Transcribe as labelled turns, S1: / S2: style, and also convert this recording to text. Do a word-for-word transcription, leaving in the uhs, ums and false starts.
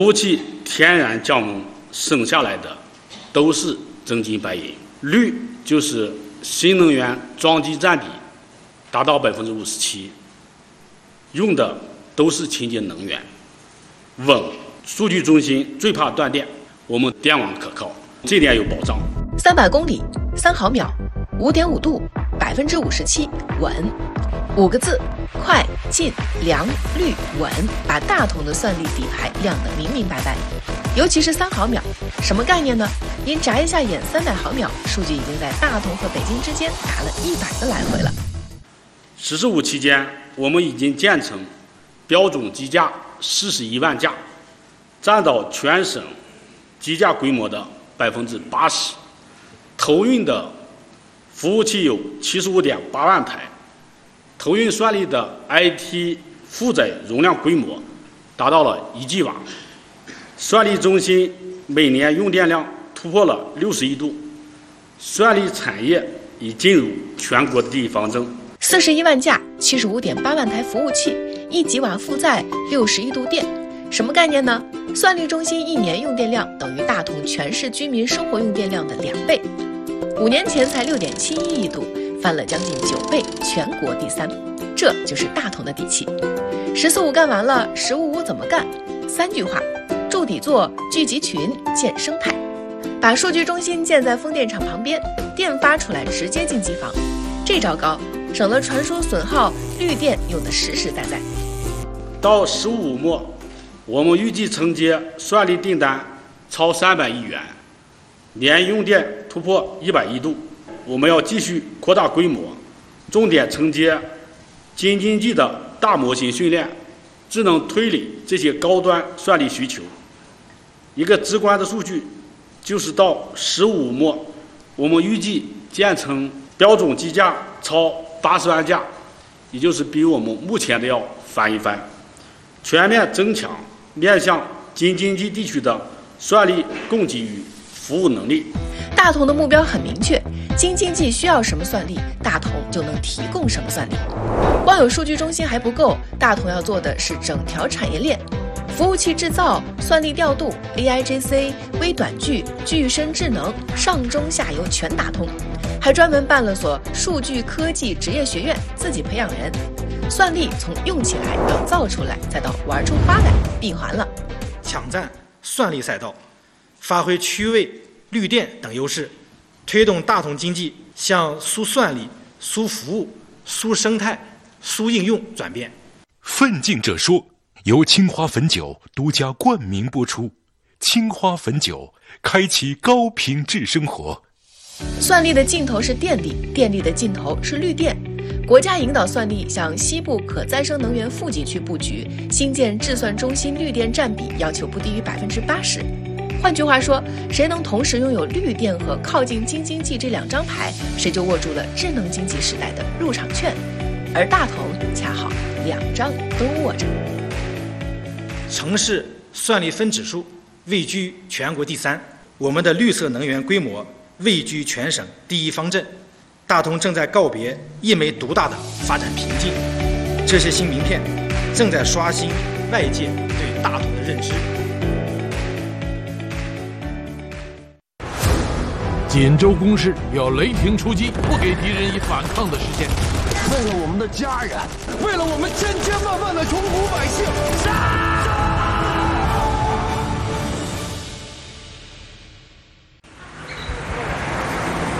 S1: 服务器天然降温省下来的都是真金白银，绿就是新能源装机占比达到百分之五十七，用的都是清洁能源。稳，数据中心最怕断电，我们电网可靠，这点有保障。
S2: 三百公里，三毫秒，五点五度，百分之五十七，稳。五个字：快、近、良、率、稳，把大同的算力底牌亮得明明白白。尤其是三毫秒，什么概念呢？您眨一下眼，三百毫秒，数据已经在大同和北京之间打了一百个来回了。
S1: 十四五期间，我们已经建成标准机架四十一万架，占到全省机架规模的百分之八十。投运的服务器有七十五点八万台，投运算力的 I T 负载容量规模达到了一 G 瓦，算力中心每年用电量突破了六十亿度，算力产业已进入全国的第一方阵。
S2: 四十一万架，七十五点八万台服务器，一吉瓦负载，六十亿度电，什么概念呢？算力中心一年用电量等于大同全市居民生活用电量的两倍。五年前才六点七一亿度，翻了将近九倍，全国第三，这就是大同的底气。十四五干完了，十五五怎么干？三句话：筑底座、聚集群、建生态。把数据中心建在风电场旁边，电发出来直接进机房，这招高，省了传输损耗，绿电用得实实在在。
S1: 到十五五末，我们预计承接算力订单超三百亿元，年用电突破一百亿度。我们要继续扩大规模，重点承接京津冀的大模型训练、智能推理这些高端算力需求。一个直观的数据，就是到十五五末，我们预计建成标准机架超八十万架，也就是比我们目前的要翻一番，全面增强面向京津冀地区的算力供给与服务能力。
S2: 大同的目标很明确，京津冀需要什么算力，大同就能提供什么算力。光有数据中心还不够，大同要做的是整条产业链，服务器制造、算力调度、A I J C、微短距、具身智能，上中下游全打通。还专门办了所数据科技职业学院，自己培养人。算力从用起来到造出来，再到玩出花来，闭环了。
S3: 抢占算力赛道，发挥区位、绿电等优势，推动大同经济向苏算力、苏服务、苏生态、苏应用转变。
S4: 奋进者说，由青花汾酒独家冠名播出。青花汾酒，开启高品质生活。
S2: 算力的尽头是电力，电力的尽头是绿电。国家引导算力向西部可再生能源富集区布局，新建制算中心绿电占比要求不低于百分之八十。换句话说，谁能同时拥有绿电和靠近京津冀这两张牌，谁就握住了智能经济时代的入场券。而大同恰好两张都握着。
S3: 城市算力分指数位居全国第三，我们的绿色能源规模位居全省第一方阵。大同正在告别一枚独大的发展瓶颈，这些新名片正在刷新外界对大同的认知。
S5: 锦州攻势要雷霆出击，不给敌人以反抗的时间。
S6: 为了我们的家人，为了我们千千万万的穷苦百姓，杀！